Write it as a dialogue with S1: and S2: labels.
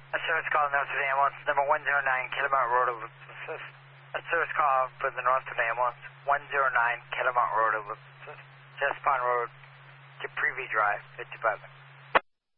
S1: A service call north of the ambulance, number 109 Catamount Road, Ellipsis Assist. A service call for the north of the ambulance, 109 Catamount Road, Ellipsis Assist. Jess Pond Road, Caprivi Drive, 55 minutes.